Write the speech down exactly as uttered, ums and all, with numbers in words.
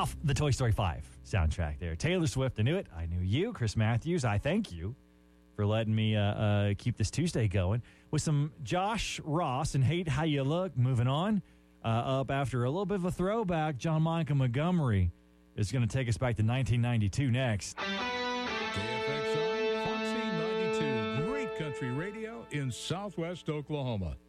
off the Toy Story five soundtrack there. Taylor Swift, I knew it. I knew you. Chris Matthews, I thank you for letting me uh, uh, keep this Tuesday going with some Josh Ross and Hate How You Look. Moving on uh, up after a little bit of a throwback, John Michael Montgomery is going to take us back to nineteen ninety-two next. K F X I, Foxy ninety-two, great country radio in southwest Oklahoma.